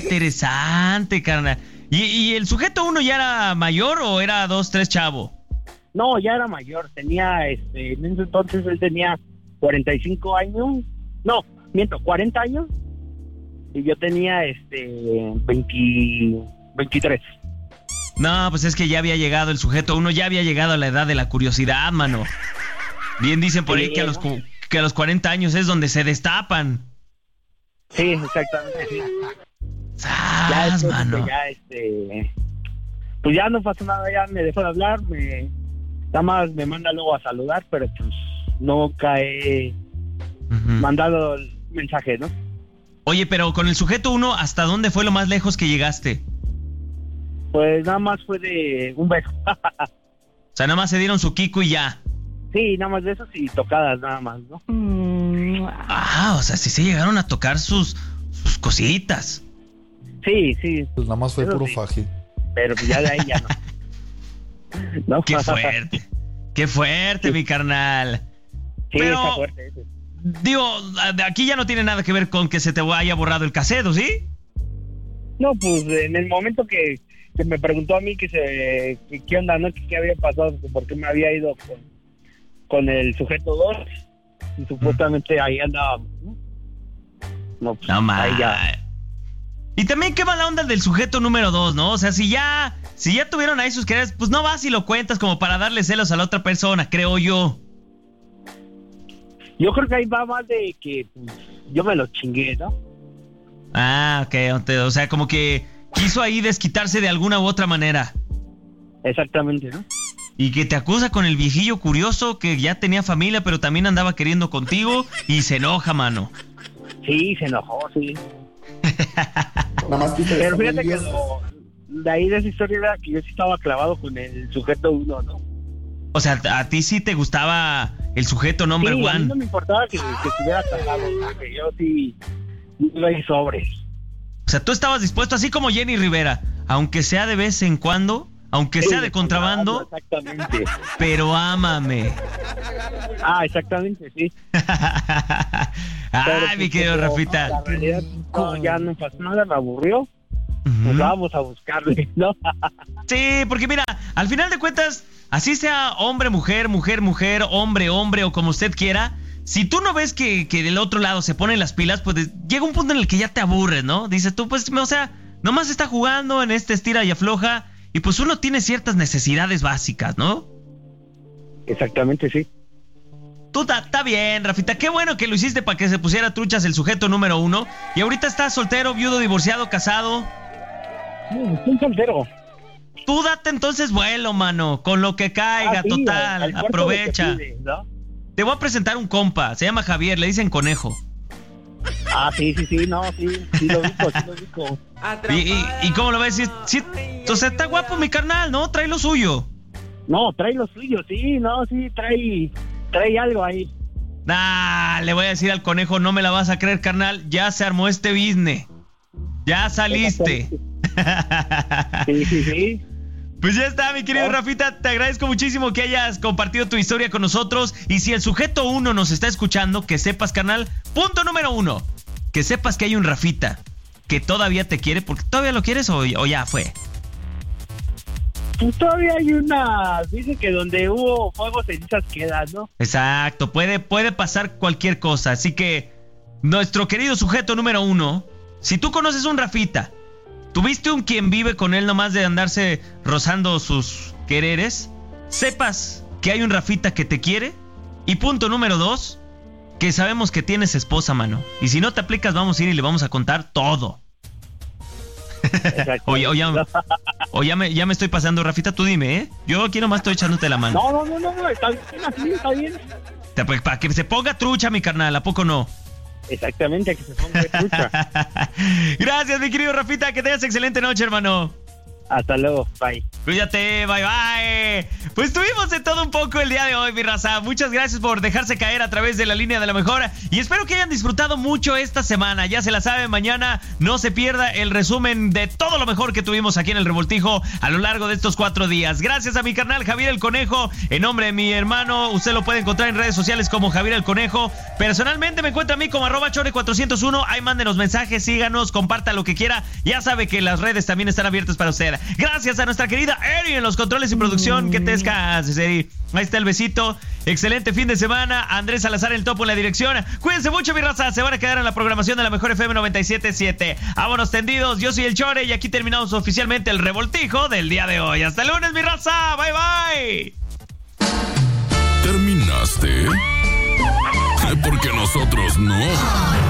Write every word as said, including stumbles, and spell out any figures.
Interesante, carnal. ¿Y, ¿Y el sujeto uno ya era mayor o era dos, tres chavo? No, ya era mayor. Tenía, este, en ese entonces él tenía cuarenta y cinco años. No, miento, cuarenta años. Y yo tenía, este, veinte, veintitrés. No, pues es que ya había llegado el sujeto uno, ya había llegado a la edad de la curiosidad, mano. Bien dicen por ahí sí, que, a los, ¿no? que a los cuarenta años es donde se destapan. Sí, exactamente, sí. ¡Sas, ya después, mano! Ya, este, pues ya no pasó nada, ya me dejó de hablar, me, nada más me manda luego a saludar, pero pues nunca he uh-huh. mandado el mensaje, ¿no? Oye, pero con el sujeto uno, ¿hasta dónde fue lo más lejos que llegaste? Pues nada más fue de un beso. O sea, nada más se dieron su kiko y ya. Sí, nada más de eso y tocadas nada más, ¿no? Mm. Ah, o sea, sí se llegaron a tocar sus, sus cositas. Sí, sí. Pues nada más fue eso puro sí. faje. Pero pues ya de ahí ya no. no. Qué fuerte. Qué fuerte, sí. mi carnal. Sí, Pero, está fuerte ese. Digo, aquí ya no tiene nada que ver con que se te haya borrado el cassette, ¿sí? No, pues en el momento que, que me preguntó a mí que se que, qué onda, ¿no? Que qué había pasado, por qué me había ido con, con el sujeto dos y supuestamente mm. ahí andaba. No, pues, no ahí ya. Y también qué mala onda del sujeto número dos, ¿no? O sea, si ya si ya tuvieron ahí sus quereres, pues no vas y lo cuentas como para darle celos a la otra persona, creo yo. Yo creo que ahí va más de que pues, yo me lo chingué, ¿no? Ah, ok, o sea, como que quiso ahí desquitarse de alguna u otra manera. Exactamente, ¿no? Y que te acusa con el viejillo curioso que ya tenía familia, pero también andaba queriendo contigo y se enoja, mano. Sí, se enojó, sí. Nada más que pero fíjate que lo, de ahí de esa historia era que yo sí estaba clavado con el sujeto uno, ¿no? O sea, a ti sí te gustaba el sujeto number sí, one. A mí no me importaba que, que estuviera casado, porque yo sí iba a ir sobres. O sea, tú estabas dispuesto, así como Jenny Rivera, aunque sea de vez en cuando, aunque sí, sea de contrabando, exactamente. Pero ámame. Ah, exactamente, sí. Ay, pero, mi querido pero, Rafita. No, la realidad, no, ya no pasó nada, me aburrió. Uh-huh. Pues vamos a buscarle, ¿no? Sí, porque mira, al final de cuentas, así sea hombre, mujer, mujer, mujer, hombre, hombre o como usted quiera, si tú no ves que, que del otro lado se ponen las pilas, pues llega un punto en el que ya te aburres, ¿no? Dices tú, pues, o sea, nomás está jugando en este estira y afloja y pues uno tiene ciertas necesidades básicas, ¿no? Exactamente, sí. Tú está bien, Rafita, qué bueno que lo hiciste para que se pusiera truchas el sujeto número uno. Y ahorita estás soltero, viudo, divorciado, casado. No, estoy soltero. Tú date entonces vuelo, mano, con lo que caiga, ah, sí, total, al, al aprovecha. Pide, ¿no? Te voy a presentar un compa, se llama Javier, le dicen Conejo. Ah, sí, sí, sí, no, sí, sí lo ubico, sí lo ubico. ¿Y, y, ¿Y cómo lo ves? Sí, sí, entonces está guapo mi carnal, ¿no? Trae lo suyo. No, trae lo suyo, sí, no, sí, trae, trae algo ahí. Nah, le voy a decir al Conejo, no me la vas a creer, carnal, ya se armó este business. Ya saliste. Sí, sí, sí. Pues ya está, mi querido ¿No? Rafita, te agradezco muchísimo que hayas compartido tu historia con nosotros. Y si el sujeto uno nos está escuchando, que sepas, carnal, punto número uno, que sepas que hay un Rafita que todavía te quiere, porque todavía lo quieres o, o ya fue. Pues todavía hay una, dice que donde hubo fuego cenizas quedan, ¿no? Exacto, puede, puede pasar cualquier cosa, así que nuestro querido sujeto número uno, si tú conoces un Rafita, tuviste un quien vive con él nomás de andarse rozando sus quereres, sepas que hay un Rafita que te quiere. Y punto número dos, que sabemos que tienes esposa, mano. Y si no te aplicas, vamos a ir y le vamos a contar todo. o, o, ya, o ya, me, ya me estoy pasando, Rafita, tú dime, ¿eh? Yo aquí nomás estoy echándote la mano. No, no, no, no, no está bien, así, está bien. Para que se ponga trucha, mi carnal, ¿a poco no? Exactamente, que se ponga trucha. Gracias, mi querido Rafita, que tengas excelente noche, hermano. Hasta luego, bye. Cuídate, bye bye. Pues tuvimos de todo un poco el día de hoy, mi raza. Muchas gracias por dejarse caer a través de la línea de la mejor. Y espero que hayan disfrutado mucho esta semana. Ya se la saben, mañana no se pierda el resumen de todo lo mejor que tuvimos aquí en el Revoltijo a lo largo de estos cuatro días. Gracias a mi carnal Javier el Conejo. En nombre de mi hermano, usted lo puede encontrar en redes sociales como Javier el Conejo. Personalmente me encuentra a mí como arroba chore cuatrocientos uno. Ahí mándenos mensajes, síganos, comparta lo que quiera. Ya sabe que las redes también están abiertas para usted. Gracias a nuestra querida Eri en los controles y producción. Que te descanses, Eri. Ahí está el besito. Excelente fin de semana. Andrés Salazar el topo en la dirección. Cuídense mucho, mi raza. Se van a quedar en la programación de la mejor F M noventa y siete punto siete. Vámonos tendidos. Yo soy el Chore y aquí terminamos oficialmente el Revoltijo del día de hoy. Hasta el lunes, mi raza. Bye, bye. ¿Terminaste? Porque nosotros no.